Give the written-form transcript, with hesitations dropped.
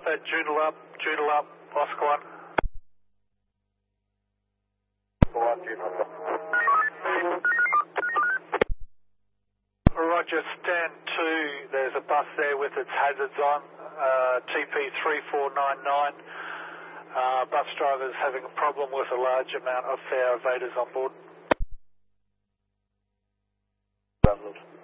Alpha, Joodle up, Oscar 1. Roger, stand 2, there's a bus there with its hazards on, TP3499. Bus driver's having a problem with a large amount of our evaders on board.